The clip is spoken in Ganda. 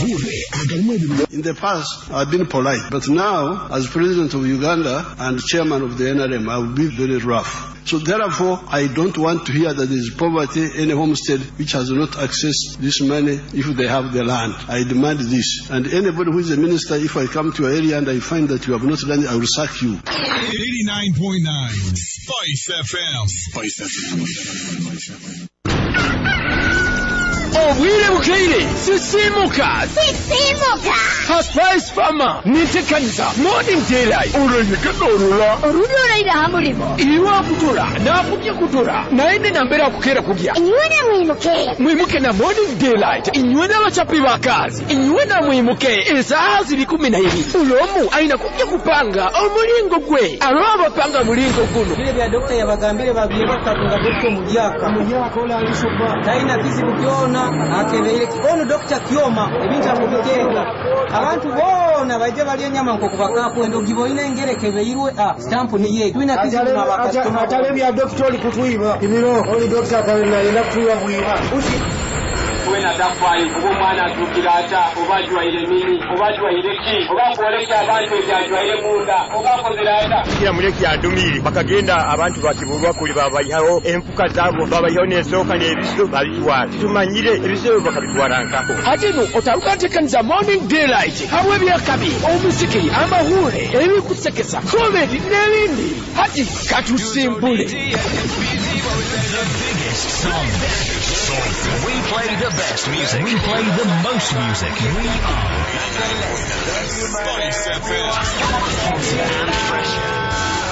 In the past, I've been polite, but now, as president of Uganda and chairman of the NRM, I will be very rough. So therefore, I don't want to hear that there is poverty in a homestead which has not accessed this money if they have the land. I demand this. And anybody who is a minister, if I come to your area and I find that you have not done it, I will sack you. 89.9 Spice FM. Spice FM. Obwire bukeire sisimuka Spice Farmer nitekaniza Morning Daylight olulyolayira hamulimo iwa kutura nakubye kutura naine nambera kukera kugya inywe mwimuke na Morning Daylight inywe n'abacapi bakazi inywe na mwimuke esaaha ziri 12 ulomu aina kubye kupanga omulingo gwe alwaba panga mulingo guno bile bya dokta yabagambire babye bakatunga dokta mulyaka ola alishoba taina kizibu kyona akebeire ono Dr. Kioma ebintu akubitenga abantu bona baje bali nyama nko kubakapo endo giboine engereke beirwe stamp ni ye twina kizibu na bakastoma atale bya doctor kutuiba ibiro oli doctor kalina ina kutuiba buiba wena dafai kubo mwana tukirata obajwa ile nini obajwa ile ki obakoleka abantu ebyajwa ile munda obakozeraenda kira muleki adumiri bakagenda abantu bakibulwa kuli babayihawo empuka zabo babayihawo nesoka nebiso balitwala tumanyire ebiso bakabitwalankako atino otarukatekaniza Morning Daylight hamwe byakabi omusiki amahule ebikusekesa comedy n'ebindi hati katusimbule. We play the best music. We play the most music. We are Spice FM. And fresh.